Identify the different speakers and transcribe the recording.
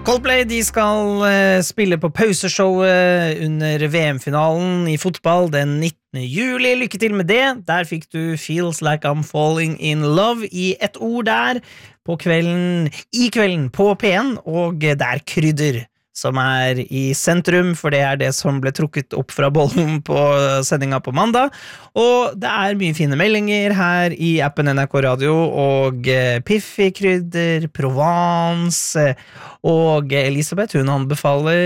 Speaker 1: Coldplay, de skal spille på pauseshowet under VM-finalen i fotball den 19. juli. Lykke til med det. Der fikk du Feels Like I'm Falling in Love i et ord der på kvelden, i kvelden på P1, og det krydder som i sentrum, for det det som ble trukket opp fra bollen på sendinga på mandag. Og det mye fine meldinger her i appen NRK Radio, og Piffi krydder, Provence, og Elisabeth, hun anbefaler